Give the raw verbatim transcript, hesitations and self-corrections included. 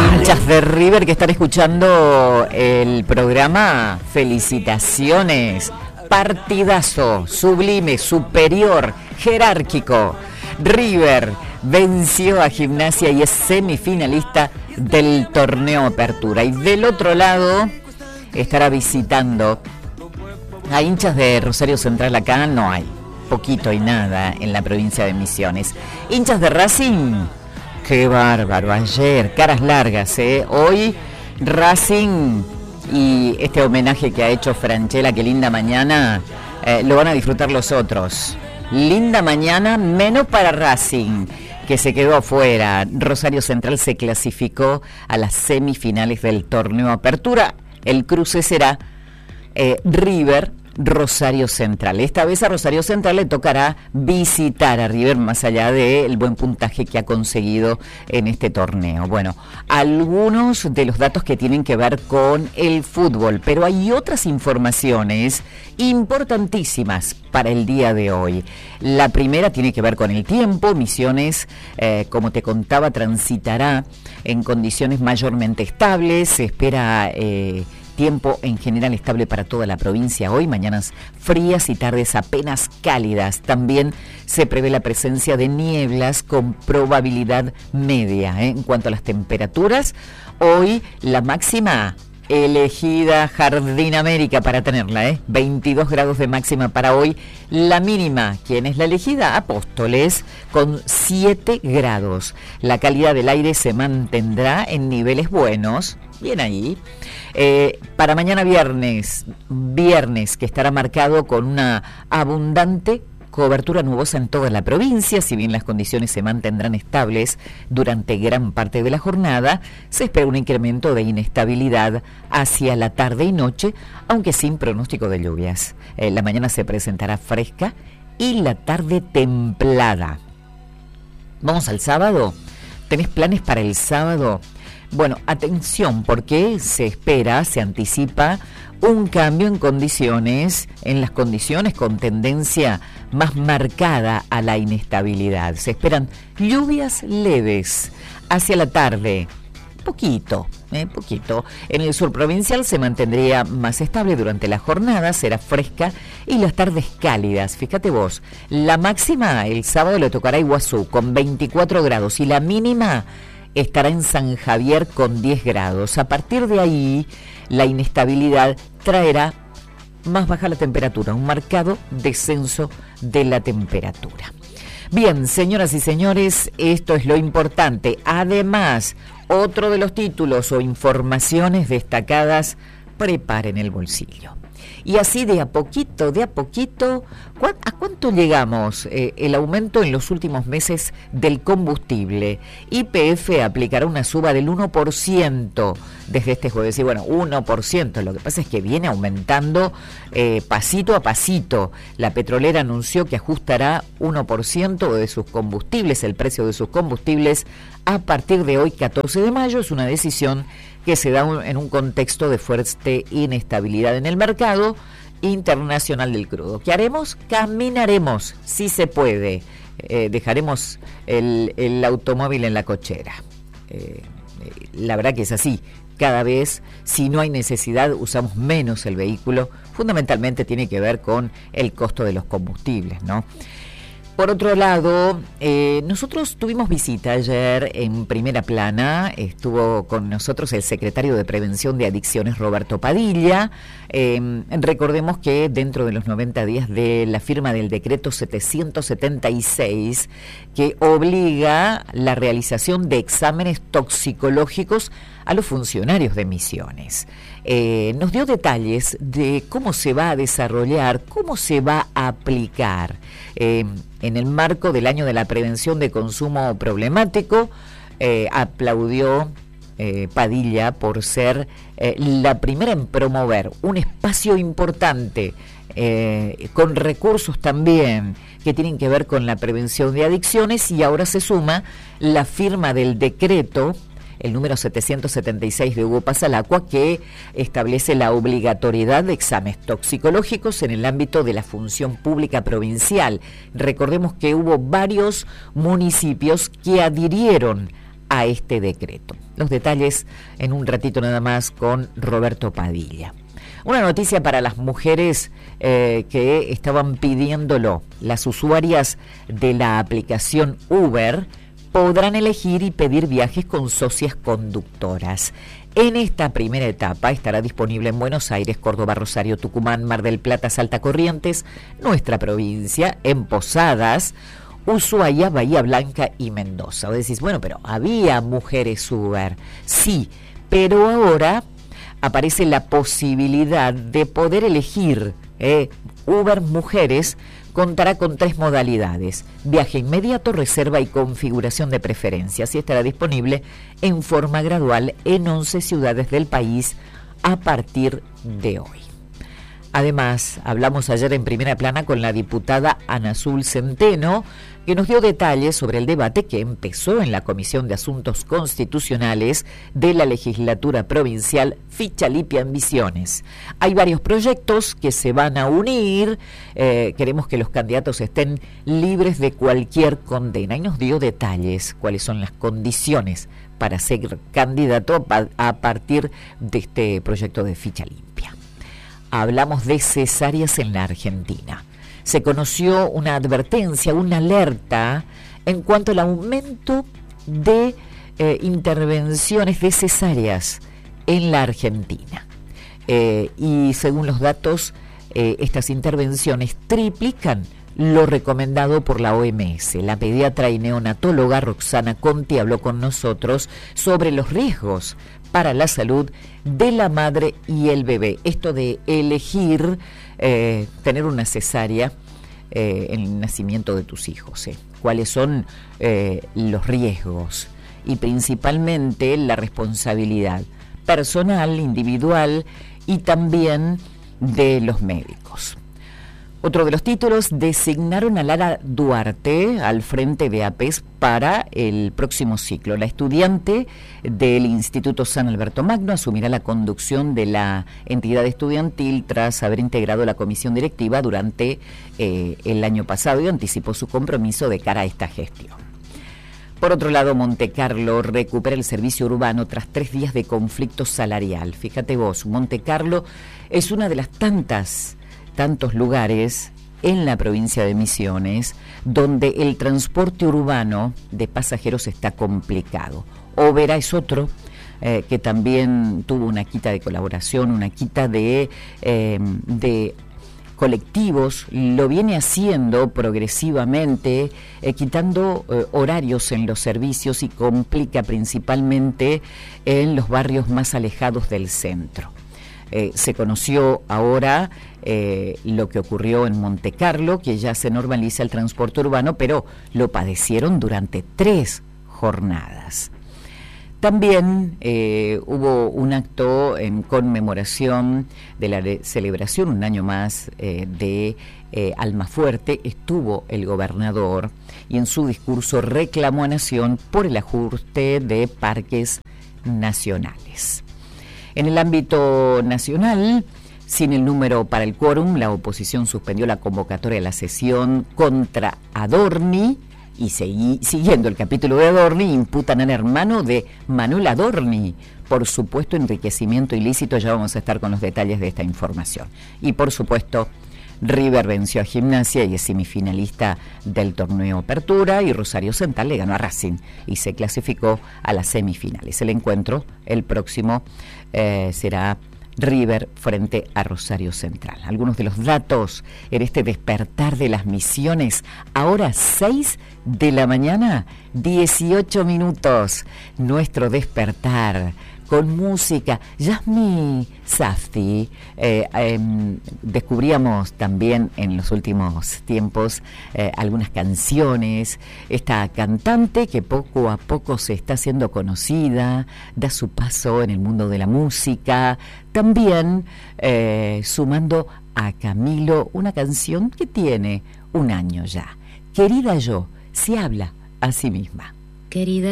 Hinchas de River que están escuchando el programa, felicitaciones. Partidazo, sublime, superior, jerárquico. River venció a Gimnasia y es semifinalista del torneo Apertura. Y del otro lado estará visitando a hinchas de Rosario Central. Acá no hay, poquito y nada en la provincia de Misiones. Hinchas de Racing, qué bárbaro, ayer, caras largas, ¿eh? Hoy Racing y este homenaje que ha hecho Franchella, qué linda mañana, eh, lo van a disfrutar los otros. Linda mañana, menos para Racing, que se quedó afuera. Rosario Central se clasificó a las semifinales del torneo Apertura. El cruce será eh, River Rosario Central. Esta vez a Rosario Central le tocará visitar a River, más allá del buen puntaje que ha conseguido en este torneo. Bueno, algunos de los datos que tienen que ver con el fútbol, pero hay otras informaciones importantísimas para el día de hoy. La primera tiene que ver con el tiempo. Misiones, eh, como te contaba, transitará en condiciones mayormente estables. Se espera Eh, tiempo en general estable para toda la provincia hoy, mañanas frías y tardes apenas cálidas. También se prevé la presencia de nieblas con probabilidad media, ¿eh? En cuanto a las temperaturas, hoy la máxima elegida Jardín América para tenerla, ¿eh? veintidós grados de máxima para hoy. La mínima, ¿quién es la elegida? Apóstoles, con siete grados. La calidad del aire se mantendrá en niveles buenos. Bien ahí. Eh, para mañana viernes, viernes que estará marcado con una abundante cobertura nubosa en toda la provincia. Si bien las condiciones se mantendrán estables durante gran parte de la jornada, se espera un incremento de inestabilidad hacia la tarde y noche, aunque sin pronóstico de lluvias. Eh, la mañana se presentará fresca y la tarde templada. Vamos al sábado. ¿Tenés planes para el sábado? Bueno, atención, porque se espera, se anticipa un cambio en condiciones, en las condiciones con tendencia más marcada a la inestabilidad. Se esperan lluvias leves hacia la tarde, poquito, eh, poquito. En el sur provincial se mantendría más estable durante la jornada, será fresca y las tardes cálidas. Fíjate vos, la máxima el sábado le tocará a Iguazú con veinticuatro grados y la mínima estará en San Javier con diez grados. A partir de ahí, la inestabilidad traerá más baja la temperatura, un marcado descenso de la temperatura. Bien, señoras y señores, esto es lo importante. Además, otro de los títulos o informaciones destacadas, preparen el bolsillo. Y así de a poquito, de a poquito, ¿a cuánto llegamos? Eh, el aumento en los últimos meses del combustible. Y P F aplicará una suba del uno por ciento desde este jueves. Y bueno, uno por ciento, lo que pasa es que viene aumentando eh, pasito a pasito. La petrolera anunció que ajustará uno por ciento de sus combustibles, el precio de sus combustibles, a partir de hoy, catorce de mayo. Es una decisión que se da un, en un contexto de fuerte inestabilidad en el mercado internacional del crudo. ¿Qué haremos? Caminaremos, si se puede. Eh, dejaremos el, el automóvil en la cochera. Eh, eh, la verdad que es así. Cada vez, si no hay necesidad, usamos menos el vehículo. Fundamentalmente tiene que ver con el costo de los combustibles, ¿no? Por otro lado, eh, nosotros tuvimos visita ayer en Primera Plana. Estuvo con nosotros el secretario de Prevención de Adicciones, Roberto Padilla. Eh, recordemos que dentro de los noventa días de la firma del decreto setecientos setenta y seis, que obliga la realización de exámenes toxicológicos a los funcionarios de Misiones. Eh, nos dio detalles de cómo se va a desarrollar, cómo se va a aplicar. Eh, en el marco del año de la prevención de consumo problemático, eh, aplaudió eh, Padilla por ser eh, la primera en promover un espacio importante, eh, con recursos también que tienen que ver con la prevención de adicciones, y ahora se suma la firma del decreto el número setecientos setenta y seis de Hugo Pasalacqua, que establece la obligatoriedad de exámenes toxicológicos en el ámbito de la función pública provincial. Recordemos que hubo varios municipios que adhirieron a este decreto. Los detalles en un ratito nada más con Roberto Padilla. Una noticia para las mujeres eh, que estaban pidiéndolo. Las usuarias de la aplicación Uber podrán elegir y pedir viajes con socias conductoras. En esta primera etapa estará disponible en Buenos Aires, Córdoba, Rosario, Tucumán, Mar del Plata, Salta, Corrientes, nuestra provincia, en Posadas, Ushuaia, Bahía Blanca y Mendoza. O decís, bueno, pero había mujeres Uber. Sí, pero ahora aparece la posibilidad de poder elegir eh, Uber Mujeres. Contará con tres modalidades: viaje inmediato, reserva y configuración de preferencias, y estará disponible en forma gradual en once ciudades del país a partir de hoy. Además, hablamos ayer en Primera Plana con la diputada Ana Azul Centeno, que nos dio detalles sobre el debate que empezó en la Comisión de Asuntos Constitucionales de la Legislatura Provincial Ficha Limpia en Misiones. Hay varios proyectos que se van a unir. Eh, queremos que los candidatos estén libres de cualquier condena. Y nos dio detalles, cuáles son las condiciones para ser candidato a partir de este proyecto de Ficha Limpia. Hablamos de cesáreas en la Argentina. Se conoció una advertencia, una alerta en cuanto al aumento de eh, intervenciones de cesáreas en la Argentina. Eh, y según los datos, eh, estas intervenciones triplican lo recomendado por la O M S. La pediatra y neonatóloga Roxana Conti habló con nosotros sobre los riesgos para la salud de la madre y el bebé. Esto de elegir eh, tener una cesárea eh, en el nacimiento de tus hijos. Eh. ¿Cuáles son eh, los riesgos? Y principalmente la responsabilidad personal, individual y también de los médicos. Otro de los títulos: designaron a Lara Duarte al frente de A P E S para el próximo ciclo. La estudiante del Instituto San Alberto Magno asumirá la conducción de la entidad estudiantil tras haber integrado la comisión directiva durante eh, el año pasado, y anticipó su compromiso de cara a esta gestión. Por otro lado, Montecarlo recupera el servicio urbano tras tres días de conflicto salarial. Fíjate vos, Montecarlo es una de las tantas tantos lugares en la provincia de Misiones donde el transporte urbano de pasajeros está complicado. Oberá es otro eh, que también tuvo una quita de colaboración, una quita de, eh, de colectivos, lo viene haciendo progresivamente, eh, quitando eh, horarios en los servicios, y complica principalmente en los barrios más alejados del centro. Eh, se conoció ahora eh, lo que ocurrió en Montecarlo, que ya se normaliza el transporte urbano, pero lo padecieron durante tres jornadas. También eh, hubo un acto en conmemoración de la de celebración, un año más, eh, de eh, Almafuerte. Estuvo el gobernador y en su discurso reclamó a Nación por el ajuste de parques nacionales. En el ámbito nacional, sin el número para el quórum, la oposición suspendió la convocatoria de la sesión contra Adorni, y segui, siguiendo el capítulo de Adorni, imputan al hermano de Manuel Adorni por supuesto enriquecimiento ilícito. Ya vamos a estar con los detalles de esta información. Y por supuesto, River venció a Gimnasia y es semifinalista del torneo Apertura, y Rosario Central le ganó a Racing y se clasificó a las semifinales. El encuentro, el próximo, eh, será River frente a Rosario Central. Algunos de los datos en este despertar de las Misiones. Ahora seis de la mañana, dieciocho minutos. Nuestro despertar con música. Yasmi Safdie, eh, eh, descubríamos también en los últimos tiempos eh, algunas canciones. Esta cantante que poco a poco se está haciendo conocida, da su paso en el mundo de la música, también eh, sumando a Camilo una canción que tiene un año ya. Querida yo, se habla a sí misma. Querida